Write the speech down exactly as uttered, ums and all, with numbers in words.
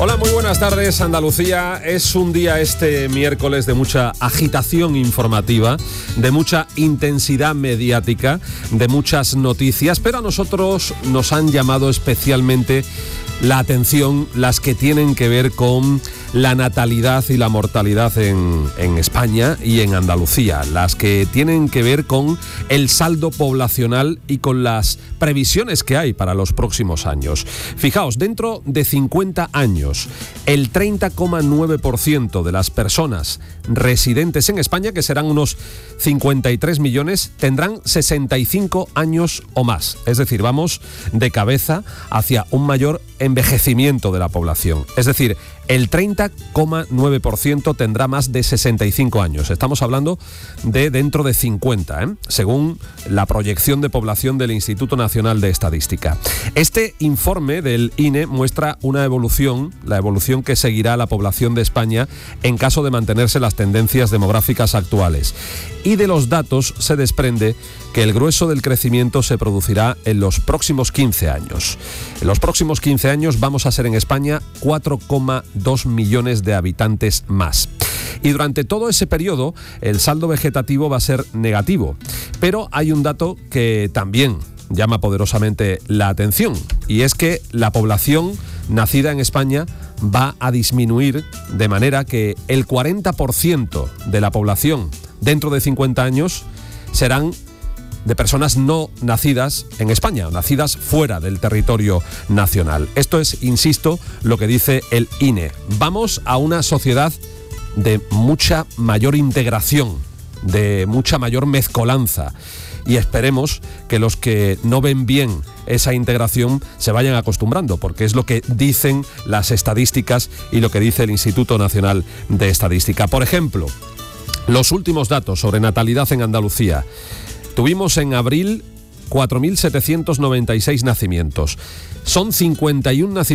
Hola, muy buenas tardes. Andalucía es un día este miércoles de mucha agitación informativa, de mucha intensidad mediática, de muchas noticias, pero a nosotros nos han llamado especialmente la atención las que tienen que ver con la natalidad y la mortalidad en, en España y en Andalucía, las que tienen que ver con el saldo poblacional y con las previsiones que hay para los próximos años. Fijaos, dentro de cincuenta años, el treinta coma nueve por ciento de las personas residentes en España, que serán unos cincuenta y tres millones, tendrán sesenta y cinco años o más. Es decir, vamos de cabeza hacia un mayor envejecimiento de la población. Es decir, el treinta coma nueve por ciento tendrá más de sesenta y cinco años. Estamos hablando de dentro de cincuenta, ¿eh? según la proyección de población del Instituto Nacional de Estadística. Este informe del I N E muestra una evolución, la evolución que seguirá la población de España en caso de mantenerse las tendencias demográficas actuales. Y de los datos se desprende que el grueso del crecimiento se producirá en los próximos quince años. En los próximos quince años vamos a ser en España cuatro coma dos millones de habitantes más. Y durante todo ese periodo el saldo vegetativo va a ser negativo. Pero hay un dato que también llama poderosamente la atención, y es que la población nacida en España va a disminuir, de manera que el cuarenta por ciento de la población dentro de cincuenta años serán de personas no nacidas en España, nacidas fuera del territorio nacional. Esto es, insisto, lo que dice el I N E. Vamos a una sociedad de mucha mayor integración, de mucha mayor mezcolanza, y esperemos que los que no ven bien esa integración se vayan acostumbrando, porque es lo que dicen las estadísticas y lo que dice el Instituto Nacional de Estadística. Por ejemplo, los últimos datos sobre natalidad en Andalucía. Tuvimos en abril cuatro mil setecientos noventa y seis nacimientos. Son cincuenta y un nacimientos